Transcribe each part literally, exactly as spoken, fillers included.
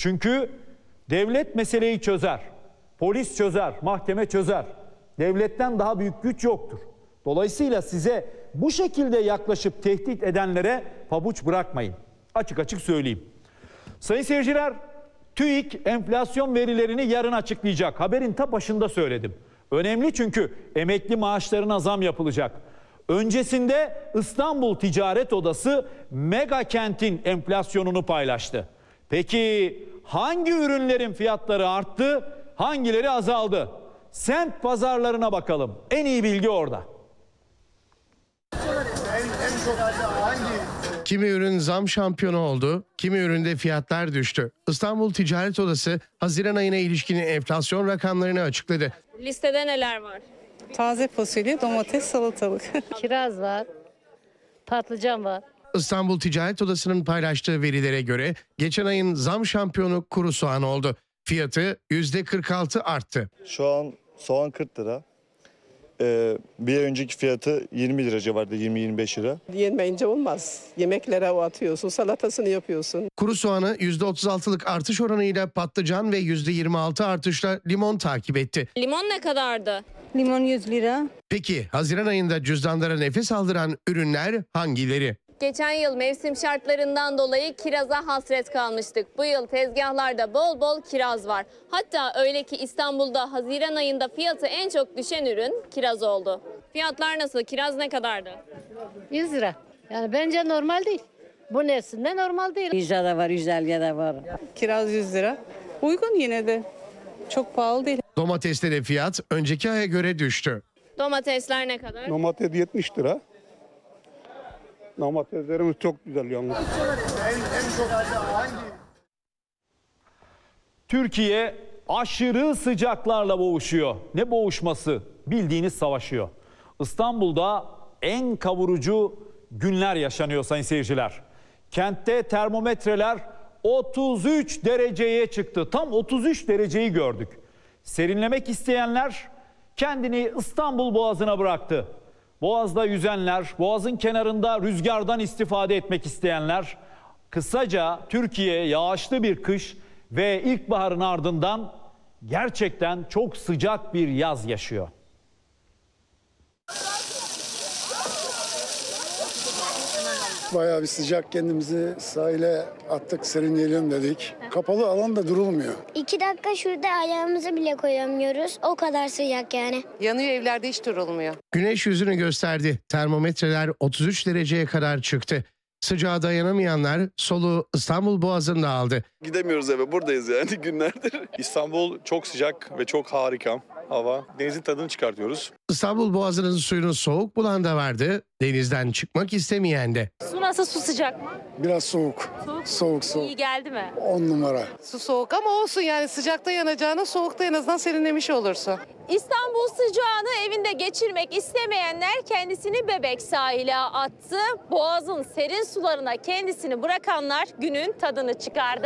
Çünkü devlet meseleyi çözer, polis çözer, mahkeme çözer. Devletten daha büyük güç yoktur. Dolayısıyla size bu şekilde yaklaşıp tehdit edenlere pabuç bırakmayın. Açık açık söyleyeyim. Sayın seyirciler, TÜİK enflasyon verilerini yarın açıklayacak. Haberin ta başında söyledim. Önemli çünkü emekli maaşlarına zam yapılacak. Öncesinde İstanbul Ticaret Odası mega kentin enflasyonunu paylaştı. Peki hangi ürünlerin fiyatları arttı, hangileri azaldı? Semt pazarlarına bakalım. En iyi bilgi orada. Kimi ürün zam şampiyonu oldu, kimi üründe fiyatlar düştü. İstanbul Ticaret Odası Haziran ayına ilişkin enflasyon rakamlarını açıkladı. Listede neler var? Taze fasulye, domates, salatalık. Kiraz var, patlıcan var. İstanbul Ticaret Odası'nın paylaştığı verilere göre geçen ayın zam şampiyonu kuru soğan oldu. Fiyatı yüzde kırk altı arttı. Şu an soğan kırk lira. Ee, bir ay önceki fiyatı yirmi lira civarında, yirmi yirmi beş lira. Yenmeyince olmaz. Yemeklere o atıyorsun, salatasını yapıyorsun. Kuru soğanı yüzde otuz altılık artış oranıyla patlıcan ve yüzde yirmi altı artışla limon takip etti. Limon ne kadardı? Limon yüz lira. Peki Haziran ayında cüzdanlara nefes aldıran ürünler hangileri? Geçen yıl mevsim şartlarından dolayı kiraza hasret kalmıştık. Bu yıl tezgahlarda bol bol kiraz var. Hatta öyle ki İstanbul'da Haziran ayında fiyatı en çok düşen ürün kiraz oldu. Fiyatlar nasıl? Kiraz ne kadardı? yüz lira. Yani bence normal değil. Bu neslinde normal değil. yüz lira da var, yüz elli de var. Kiraz yüz lira. Uygun yine de. Çok pahalı değil. Domateste de fiyat önceki aya göre düştü. Domatesler ne kadar? Domates yetmiş lira. Domateslerimiz çok güzel yalnız. Türkiye aşırı sıcaklarla boğuşuyor. Ne boğuşması? Bildiğiniz savaşıyor. İstanbul'da en kavurucu günler yaşanıyor sayın seyirciler. Kentte termometreler otuz üç dereceye çıktı. Tam otuz üç dereceyi gördük. Serinlemek isteyenler kendini İstanbul Boğazı'na bıraktı. Boğaz'da yüzenler, Boğaz'ın kenarında rüzgardan istifade etmek isteyenler, kısaca Türkiye yağışlı bir kış ve ilkbaharın ardından gerçekten çok sıcak bir yaz yaşıyor. Bayağı bir sıcak, kendimizi sahile attık, serinleyelim dedik. Kapalı alanda durulmuyor. İki dakika şurada ayağımızı bile koyamıyoruz. O kadar sıcak yani. Yanıyor, evlerde hiç durulmuyor. Güneş yüzünü gösterdi. Termometreler otuz üç dereceye kadar çıktı. Sıcağa dayanamayanlar soluğu İstanbul Boğazı'nda aldı. Gidemiyoruz eve, buradayız yani günlerdir. İstanbul çok sıcak ve çok harika hava. Denizin tadını çıkartıyoruz. İstanbul Boğazı'nın suyunu soğuk bulan da vardı. Denizden çıkmak istemeyen de. Su nasıl? Su sıcak mı? Biraz soğuk. Soğuk, soğuk. soğuk. İyi geldi mi? On numara. Su soğuk ama olsun yani sıcakta yanacağına soğukta en azından serinlemiş olursun. İstanbul sıcağını evinde geçirmek istemeyenler kendisini Bebek sahile attı. Boğaz'ın serin sularına kendisini bırakanlar günün tadını çıkardı.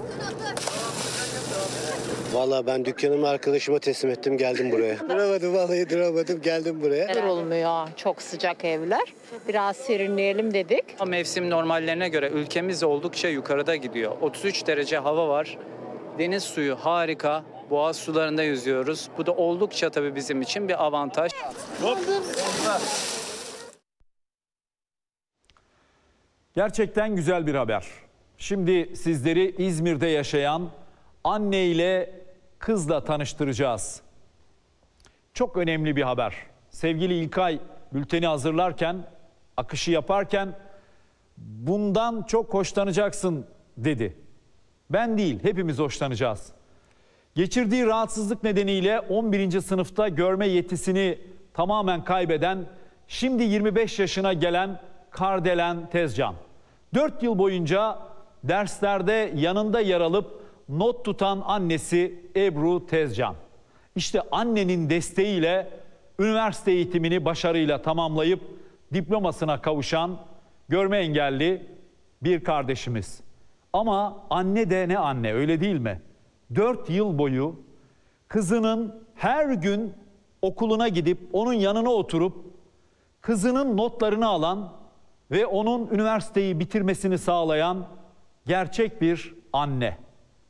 Vallahi ben dükkanımı arkadaşıma teslim ettim, geldim buraya. Duramadım vallahi, duramadım, geldim buraya. Durulmuyor. Çok sıcak evler. Biraz serinleyelim dedik. Mevsim normallerine göre ülkemiz oldukça yukarıda gidiyor. otuz üç derece hava var. Deniz suyu harika. Boğaz sularında yüzüyoruz. Bu da oldukça tabii bizim için bir avantaj. Gerçekten güzel bir haber. Şimdi sizleri İzmir'de yaşayan anne ile kızla tanıştıracağız. Çok önemli bir haber. Sevgili İlkay bülteni hazırlarken, akışı yaparken bundan çok hoşlanacaksın dedi. Ben değil, hepimiz hoşlanacağız. Geçirdiği rahatsızlık nedeniyle on birinci sınıfta görme yetisini tamamen kaybeden, şimdi yirmi beş yaşına gelen Kardelen Tezcan. dört yıl boyunca derslerde yanında yer alıp not tutan annesi Ebru Tezcan. İşte annenin desteğiyle üniversite eğitimini başarıyla tamamlayıp diplomasına kavuşan görme engelli bir kardeşimiz. Ama anne de ne anne, öyle değil mi? dört yıl boyu kızının her gün okuluna gidip onun yanına oturup kızının notlarını alan ve onun üniversiteyi bitirmesini sağlayan gerçek bir anne.